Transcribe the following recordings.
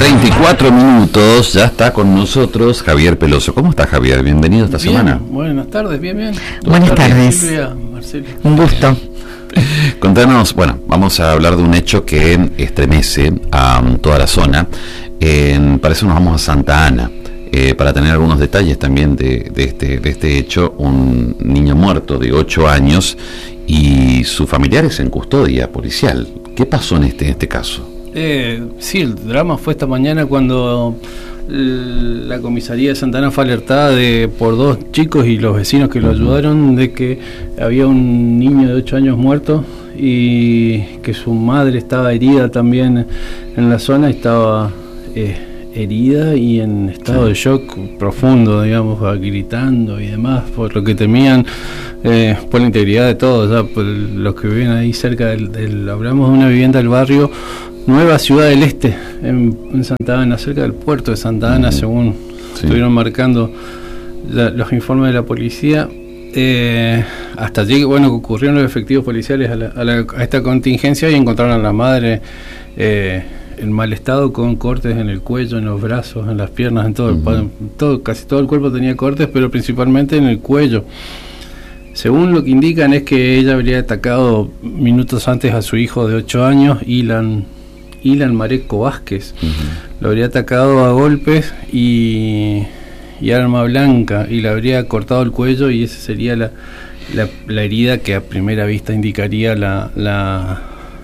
7:34, ya está con nosotros Javier Peloso. ¿Cómo está, Javier? Bienvenido esta semana. Buenas tardes, bien. Buenas tardes. Silvia, Marcelo. Un gusto. Contanos, bueno, vamos a hablar de un hecho que estremece a toda la zona. Para eso nos vamos a Santa Ana, para tener algunos detalles también de este hecho. Un niño muerto de 8 años y sus familiares en custodia policial. ¿Qué pasó en este caso? Sí, el drama fue esta mañana cuando la comisaría de Santa Ana fue alertada por dos chicos y los vecinos que lo ayudaron de que había un niño de 8 años muerto y que su madre estaba herida también en la zona, estaba herida y en estado de shock profundo, digamos, gritando y demás, por lo que temían por la integridad de todos, ya por los que viven ahí cerca hablamos de una vivienda del barrio Nueva Ciudad del Este, en Santa Ana, cerca del puerto de Santa Ana, según estuvieron marcando los informes de la policía. Hasta allí, bueno, ocurrieron los efectivos policiales a esta contingencia y encontraron a la madre en mal estado, con cortes en el cuello, en los brazos, en las piernas, en casi todo el cuerpo tenía cortes, pero principalmente en el cuello. Según lo que indican es que ella habría atacado minutos antes a su hijo de 8 años, Ilan Mareco Vázquez. Lo habría atacado a golpes y arma blanca, y le habría cortado el cuello, y esa sería la herida que a primera vista indicaría la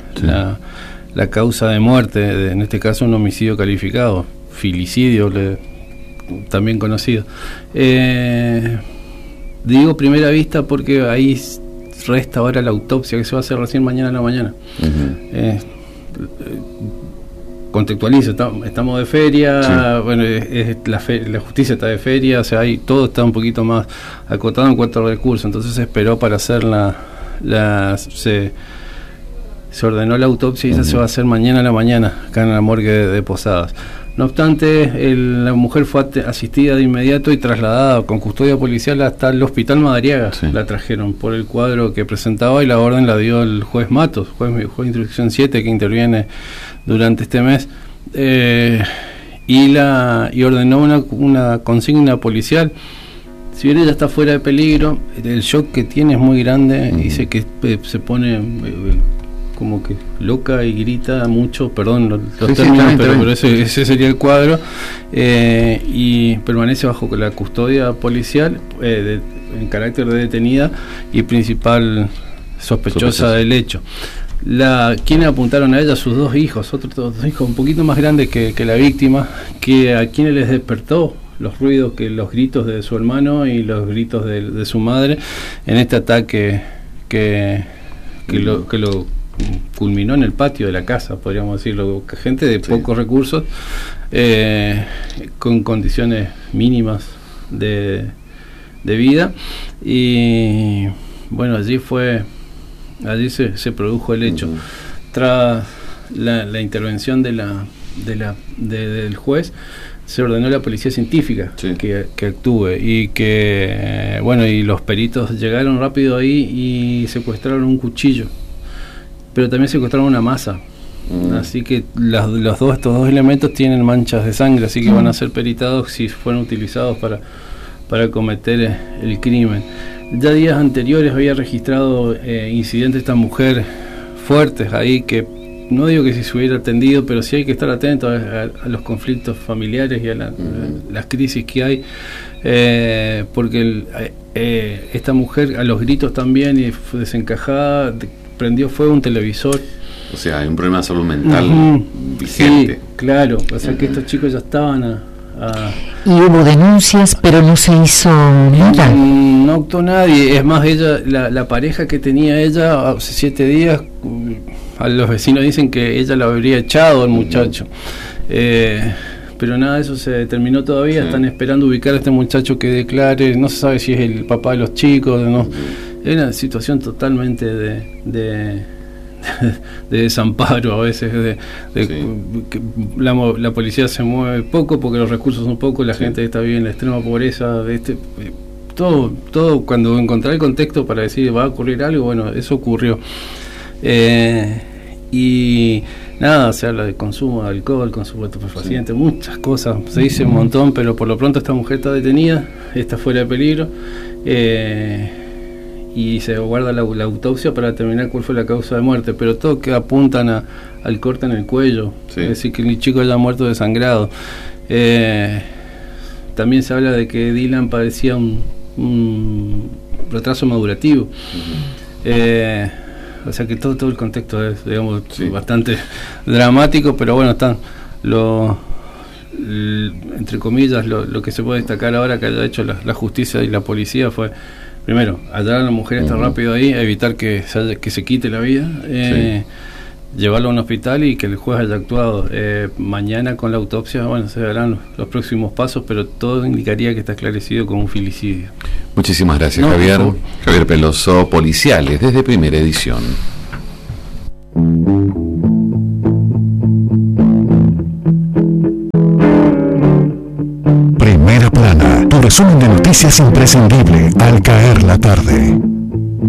causa de muerte, en este caso un homicidio calificado, filicidio también conocido. Digo primera vista porque ahí resta ahora la autopsia que se va a hacer recién mañana a la mañana. Contextualizo, estamos de feria, bueno, la justicia está de feria, o sea, todo está un poquito más acotado en cuanto al recurso, entonces se esperó para hacer se ordenó la autopsia y esa se va a hacer mañana a la mañana acá en la morgue de Posadas. No obstante, la mujer fue asistida de inmediato y trasladada con custodia policial hasta el hospital Madariaga. La trajeron por el cuadro que presentaba, y la orden la dio el juez Matos, juez de instrucción 7, que interviene durante este mes, y ordenó una consigna policial. Si bien ella está fuera de peligro, el shock que tiene es muy grande. Dice que se pone como que loca y grita mucho, perdón los términos, pero ese sería el cuadro, y permanece bajo la custodia policial en carácter de detenida y principal sospechosa del hecho. Quienes apuntaron a ella, sus dos hijos, otros dos hijos un poquito más grandes que la víctima, que a quienes les despertó los ruidos, los gritos de su hermano y los gritos de su madre en este ataque que lo culminó en el patio de la casa, podríamos decirlo, gente de pocos recursos, con condiciones mínimas de vida, y bueno, allí se produjo el hecho. Tras la intervención del juez, se ordenó a la policía científica que actúe, y que y los peritos llegaron rápido ahí y secuestraron un cuchillo, pero también secuestraron una masa. Así que estos dos elementos tienen manchas de sangre, así que van a ser peritados si fueron utilizados para cometer el crimen. Ya días anteriores había registrado incidentes de esta mujer fuertes ahí, que no digo que si se hubiera atendido, pero sí hay que estar atento a los conflictos familiares y a las crisis que hay, porque esta mujer a los gritos también, y fue desencajada, prendió fuego un televisor. O sea, hay un problema de salud mental vigente. Sí, claro, o sea que estos chicos ya estaban y hubo denuncias, pero no se hizo nada. No actuó nadie. Es más, la pareja que tenía ella hace 7 días, a los vecinos dicen que ella lo habría echado al muchacho, pero nada de eso se determinó todavía. Están esperando ubicar a este muchacho que declare. No se sabe si es el papá de los chicos, no. Es una situación totalmente de desamparo a veces, la policía se mueve poco porque los recursos son pocos, la gente está bien en la extrema pobreza, todo cuando encontrar el contexto para decir va a ocurrir algo, bueno, eso ocurrió. Y nada, se habla de consumo de alcohol, consumo de estupefacientes, muchas cosas, se dice un montón, pero por lo pronto esta mujer está detenida, está fuera de peligro, y se guarda la autopsia para determinar cuál fue la causa de muerte, pero todo que apuntan al corte en el cuello, es decir, que el chico haya muerto desangrado. También se habla de que Dylan padecía un retraso madurativo. O sea que todo el contexto es, digamos, bastante dramático, pero bueno, están entre comillas, lo que se puede destacar ahora que haya hecho la justicia y la policía fue, primero, hallar a la mujer tan rápido ahí, evitar que se quite la vida, llevarlo a un hospital y que el juez haya actuado. Mañana con la autopsia, bueno, se verán los próximos pasos, pero todo indicaría que está esclarecido como un filicidio. Muchísimas gracias, Javier. Javier Peloso, Policiales, desde Primera Edición. Primera Plana, tu resumen de noticias imprescindible al caer la tarde.